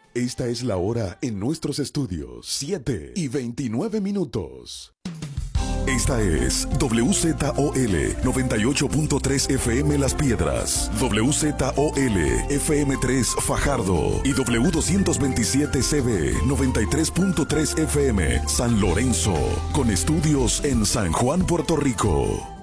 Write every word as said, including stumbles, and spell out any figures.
Esta es la hora en nuestros estudios, siete y veintinueve minutos. Esta es W Z O L noventa y ocho punto tres F M Las Piedras, W Z O L F M tres Fajardo y W doscientos veintisiete C B noventa y tres punto tres F M San Lorenzo, con estudios en San Juan, Puerto Rico.